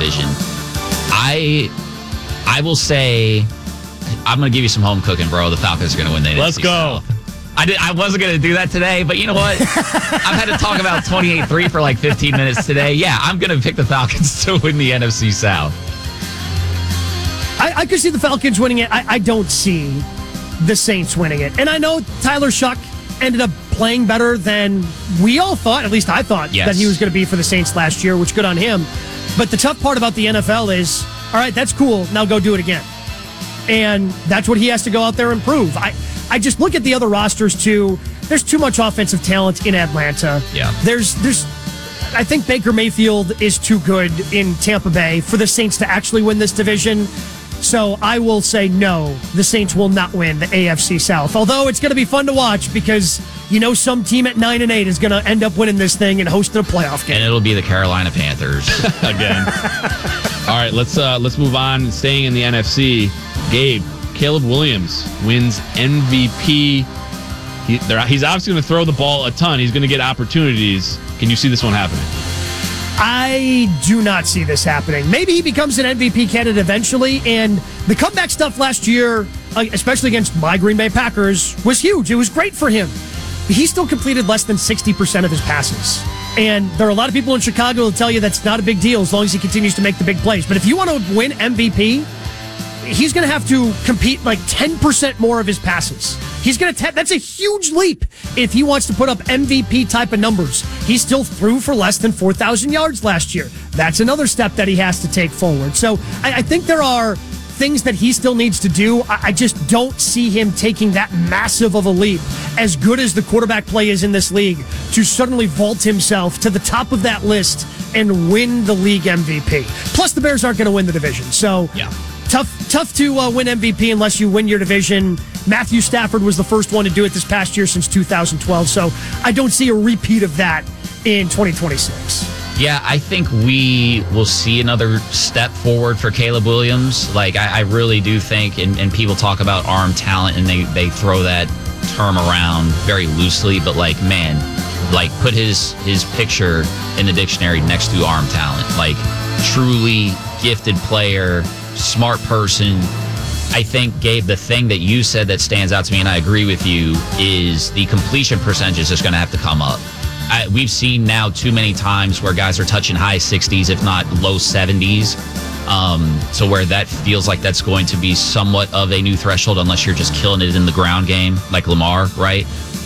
division. I will say, I'm going to give you some home cooking, bro. The Falcons are going to win the NFC Let's go. South. I wasn't going to do that today, but you know what? I've had to talk about 28-3 for like 15 minutes today. Yeah, I'm going to pick the Falcons to win the NFC South. I could see the Falcons winning it. I don't see the Saints winning it. And I know Tyler Shuck ended up playing better than we all thought. At least I thought that he was going to be for the Saints last year, which good on him. But the tough part about the NFL is, all right, that's cool. Now go do it again. And that's what he has to go out there and prove. I just look at the other rosters, too. There's too much offensive talent in Atlanta. Yeah. I think Baker Mayfield is too good in Tampa Bay for the Saints to actually win this division. So I will say no, the Saints will not win the AFC South. Although it's going to be fun to watch because some team at 9-8 is going to end up winning this thing and hosting a playoff game. And it'll be the Carolina Panthers again. All right, let's move on. Staying in the NFC, Gabe, Caleb Williams wins MVP. He's obviously going to throw the ball a ton. He's going to get opportunities. Can you see this one happening? I do not see this happening. Maybe he becomes an MVP candidate eventually, and the comeback stuff last year, especially against my Green Bay Packers, was huge. It was great for him. He still completed less than 60% of his passes. And there are a lot of people in Chicago who will tell you that's not a big deal as long as he continues to make the big plays. But if you want to win MVP, he's going to have to compete like 10% more of his passes. He's going to that's a huge leap if he wants to put up MVP type of numbers. He still threw for less than 4,000 yards last year. That's another step that he has to take forward. So I think there are things that he still needs to do. I just don't see him taking that massive of a leap, as good as the quarterback play is in this league, to suddenly vault himself to the top of that list and win the league MVP. Plus, the Bears aren't going to win the division. So yeah. Tough to win MVP unless you win your division. Matthew Stafford was the first one to do it this past year since 2012, so I don't see a repeat of that in 2026. Yeah, I think we will see another step forward for Caleb Williams. Like, I really do think, and people talk about arm talent, and they throw that term around very loosely, but like, man, like, put his picture in the dictionary next to arm talent. Like, truly gifted player, smart person. I think, Gabe, the thing that you said that stands out to me, and I agree with you, is the completion percentage is just going to have to come up. We've seen now too many times where guys are touching high 60s, if not low 70s. So where that feels like that's going to be somewhat of a new threshold, unless you're just killing it in the ground game, like Lamar, right?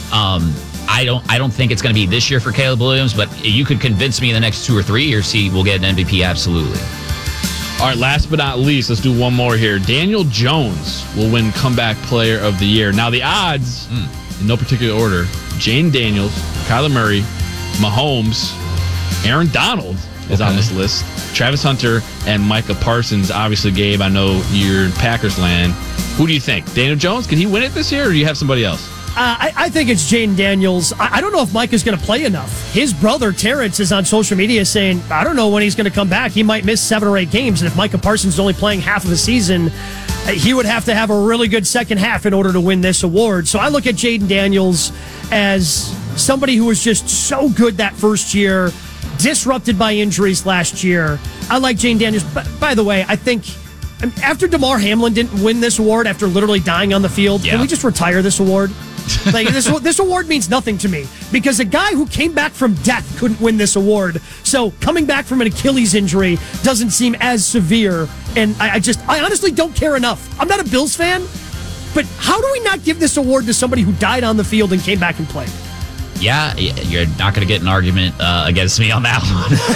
I don't think it's going to be this year for Caleb Williams, but you could convince me in the next 2 or 3 years he will get an MVP, absolutely. All right, last but not least, let's do one more here. Daniel Jones will win Comeback Player of the Year. Now, the odds, in no particular order, Jane Daniels, Kyler Murray, Mahomes, Aaron Donald is on this list, Travis Hunter, and Micah Parsons. Obviously, Gabe, I know you're in Packers land. Who do you think? Daniel Jones, can he win it this year, or do you have somebody else? I think it's Jaden Daniels. I don't know if Micah's going to play enough. His brother, Terrence, is on social media saying, I don't know when he's going to come back. He might miss 7 or 8 games. And if Micah Parsons is only playing half of the season, he would have to have a really good second half in order to win this award. So I look at Jaden Daniels as somebody who was just so good that first year, disrupted by injuries last year. I like Jaden Daniels. By the way, I think after Damar Hamlin didn't win this award after literally dying on the field, can we just retire this award? Like this award means nothing to me because a guy who came back from death couldn't win this award. So coming back from an Achilles injury doesn't seem as severe. And I honestly don't care enough. I'm not a Bills fan, but how do we not give this award to somebody who died on the field and came back and played? Yeah, you're not going to get an argument against me on that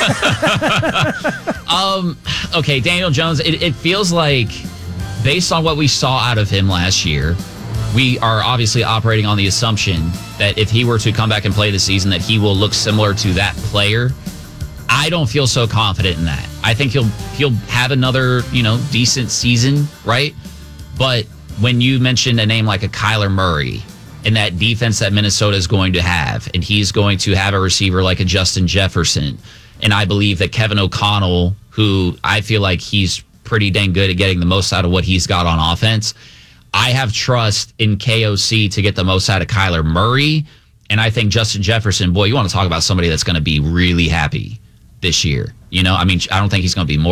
one. Okay, Daniel Jones, it feels like, based on what we saw out of him last year, we are obviously operating on the assumption that if he were to come back and play this season, that he will look similar to that player. I don't feel so confident in that. I think he'll have another, decent season, right? But when you mentioned a name like a Kyler Murray and that defense that Minnesota is going to have, and he's going to have a receiver like a Justin Jefferson, and I believe that Kevin O'Connell, who I feel like he's pretty dang good at getting the most out of what he's got on offense, I have trust in KOC to get the most out of Kyler Murray. And I think Justin Jefferson, boy, you want to talk about somebody that's going to be really happy this year. I don't think he's going to be more